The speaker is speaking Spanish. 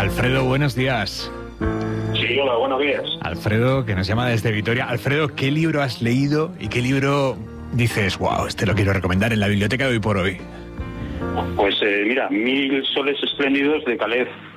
Alfredo, buenos días. Sí, hola, buenos días. Alfredo, que nos llama desde Vitoria. Alfredo, ¿qué libro has leído y qué libro dices, wow, este lo quiero recomendar en la biblioteca de hoy por hoy? Pues mira, 1000 soles espléndidos de Khaled